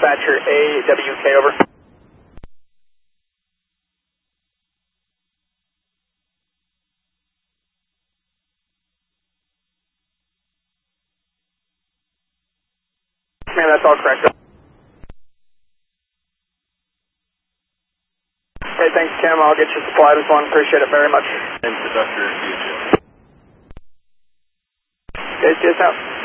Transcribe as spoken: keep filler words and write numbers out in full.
dispatcher A W K, over. Man, that's all correct. Hey, thanks, Kim. I'll get you supplied with one. Appreciate it very much. And Conductor, Okay, see you out.